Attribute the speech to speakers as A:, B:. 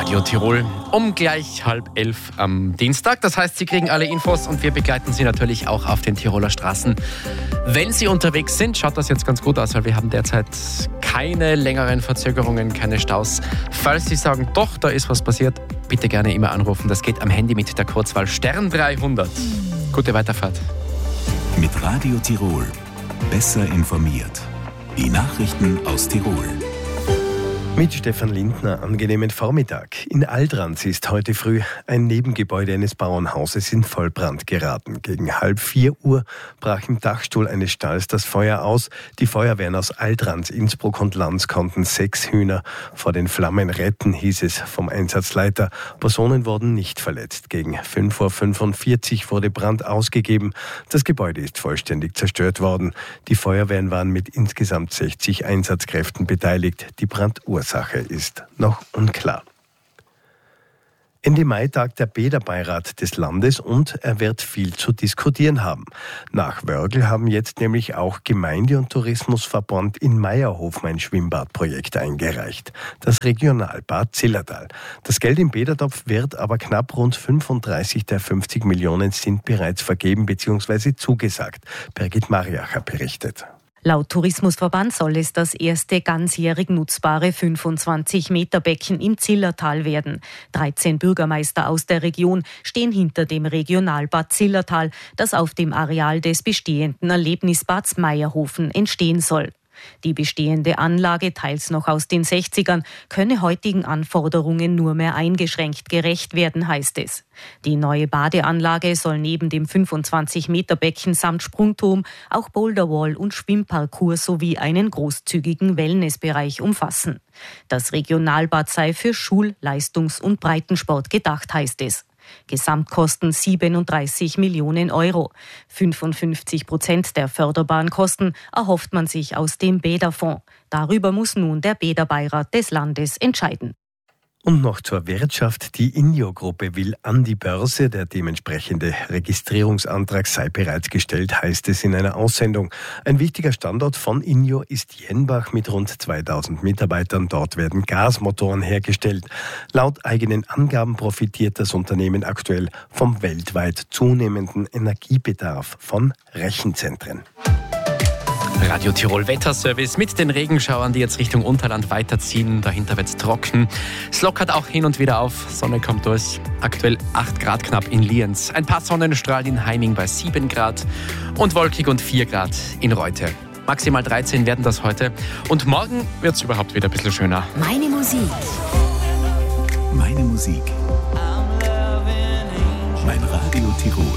A: Radio Tirol um gleich 10:30 am Dienstag. Das heißt, Sie kriegen alle Infos und wir begleiten Sie natürlich auch auf den Tiroler Straßen. Wenn Sie unterwegs sind, schaut das jetzt ganz gut aus, weil wir haben derzeit keine längeren Verzögerungen, keine Staus. Falls Sie sagen, doch, da ist was passiert, bitte gerne immer anrufen. Das geht am Handy mit der Kurzwahl Stern 300. Gute Weiterfahrt.
B: Mit Radio Tirol. Besser informiert. Die Nachrichten aus Tirol.
C: Mit Stefan Lindner, angenehmen Vormittag. In Aldranz ist heute früh ein Nebengebäude eines Bauernhauses in Vollbrand geraten. Gegen 3:30 brach im Dachstuhl eines Stalls das Feuer aus. Die Feuerwehren aus Aldranz, Innsbruck und Lanz konnten 6 Hühner vor den Flammen retten, hieß es vom Einsatzleiter. Personen wurden nicht verletzt. Gegen 5:45 wurde Brand ausgegeben. Das Gebäude ist vollständig zerstört worden. Die Feuerwehren waren mit insgesamt 60 Einsatzkräften beteiligt. Die Brandursache ist noch unklar. Ende Mai tagt der Bäderbeirat des Landes und er wird viel zu diskutieren haben. Nach Wörgl haben jetzt nämlich auch Gemeinde und Tourismusverband in Meierhofen ein Schwimmbadprojekt eingereicht. Das Regionalbad Zillertal. Das Geld im Bädertopf wird aber knapp rund 35 der 50 Millionen sind bereits vergeben bzw. zugesagt. Birgit Mariacher berichtet.
D: Laut Tourismusverband soll es das erste ganzjährig nutzbare 25-Meter-Becken im Zillertal werden. 13 Bürgermeister aus der Region stehen hinter dem Regionalbad Zillertal, das auf dem Areal des bestehenden Erlebnisbads Meierhofen entstehen soll. Die bestehende Anlage, teils noch aus den 60ern, könne heutigen Anforderungen nur mehr eingeschränkt gerecht werden, heißt es. Die neue Badeanlage soll neben dem 25-Meter-Becken samt Sprungturm auch Boulderwall und Schwimmparcours sowie einen großzügigen Wellnessbereich umfassen. Das Regionalbad sei für Schul-, Leistungs- und Breitensport gedacht, heißt es. Gesamtkosten 37 Millionen Euro. 55% der förderbaren Kosten erhofft man sich aus dem Bäderfonds. Darüber muss nun der Bäderbeirat des Landes entscheiden.
C: Und noch zur Wirtschaft. Die INJO-Gruppe will an die Börse. Der dementsprechende Registrierungsantrag sei bereits gestellt, heißt es in einer Aussendung. Ein wichtiger Standort von INJO ist Jenbach mit rund 2000 Mitarbeitern. Dort werden Gasmotoren hergestellt. Laut eigenen Angaben profitiert das Unternehmen aktuell vom weltweit zunehmenden Energiebedarf von Rechenzentren.
A: Radio Tirol Wetterservice mit den Regenschauern, die jetzt Richtung Unterland weiterziehen. Dahinter wird es trocken. Es lockert auch hin und wieder auf. Sonne kommt durch. Aktuell 8 Grad knapp in Lienz. Ein paar Sonnenstrahlen in Heiming bei 7 Grad. Und wolkig und 4 Grad in Reute. Maximal 13 werden das heute. Und morgen wird es überhaupt wieder ein bisschen schöner.
E: Meine Musik.
B: Meine Musik. Mein Radio Tirol.